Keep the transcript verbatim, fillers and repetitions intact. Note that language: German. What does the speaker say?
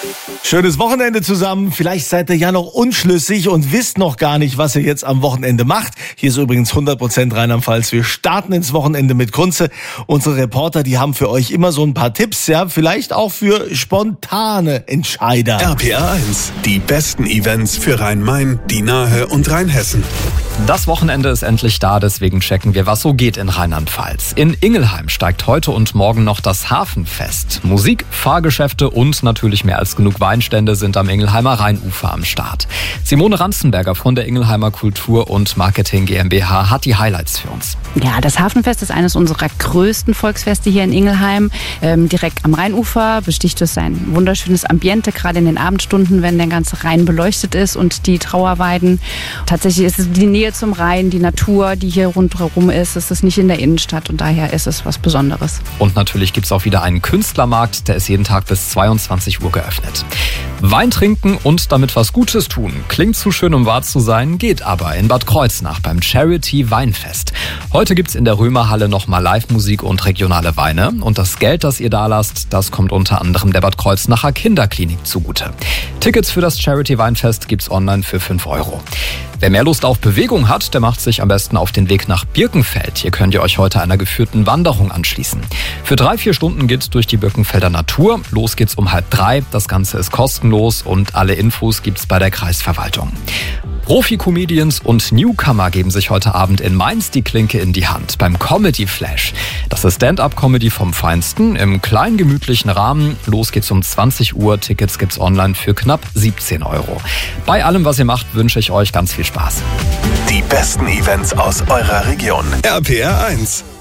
Schönes Wochenende zusammen. Vielleicht seid ihr ja noch unschlüssig und wisst noch gar nicht, was ihr jetzt am Wochenende macht. Hier ist übrigens hundert Prozent Rheinland-Pfalz. Wir starten ins Wochenende mit Kunze. Unsere Reporter, die haben für euch immer so ein paar Tipps, ja, vielleicht auch für spontane Entscheider. R P R eins, die besten Events für Rhein-Main, die Nahe und Rheinhessen. Das Wochenende ist endlich da, deswegen checken wir, was so geht in Rheinland-Pfalz. In Ingelheim steigt heute und morgen noch das Hafenfest. Musik, Fahrgeschäfte und natürlich mehr als genug Weinstände sind am Ingelheimer Rheinufer am Start. Simone Ranzenberger von der Ingelheimer Kultur- und Marketing GmbH hat die Highlights für uns. Ja, das Hafenfest ist eines unserer größten Volksfeste hier in Ingelheim. Ähm, direkt am Rheinufer besticht es ein wunderschönes Ambiente, gerade in den Abendstunden, wenn der ganze Rhein beleuchtet ist und die Trauerweiden. Tatsächlich ist es die Nähe zum Rhein, die Natur, die hier rundherum ist. Es ist nicht in der Innenstadt und daher ist es was Besonderes. Und natürlich gibt es auch wieder einen Künstlermarkt, der ist jeden Tag bis zweiundzwanzig Uhr geöffnet. Wein trinken und damit was Gutes tun. Klingt zu schön, um wahr zu sein, geht aber in Bad Kreuznach beim Charity Weinfest. Heute gibt's in der Römerhalle nochmal Live-Musik und regionale Weine. Und das Geld, das ihr da lasst, das kommt unter anderem der Bad Kreuznacher Kinderklinik zugute. Tickets für das Charity Weinfest gibt's online für fünf Euro. Wer mehr Lust auf Bewegung hat, der macht sich am besten auf den Weg nach Birkenfeld. Hier könnt ihr euch heute einer geführten Wanderung anschließen. Für drei, vier Stunden geht's durch die Birkenfelder Natur. Los geht's um halb drei. Das Ganze ist kostenlos und alle Infos gibt's bei der Kreisverwaltung. Profi-Comedians und Newcomer geben sich heute Abend in Mainz die Klinke in die Hand beim Comedy Flash. Das ist Stand-up-Comedy vom Feinsten im kleinen gemütlichen Rahmen. Los geht's um zwanzig Uhr. Tickets gibt's online für knapp siebzehn Euro. Bei allem, was ihr macht, wünsche ich euch ganz viel Spaß. Die besten Events aus eurer Region. R P R eins.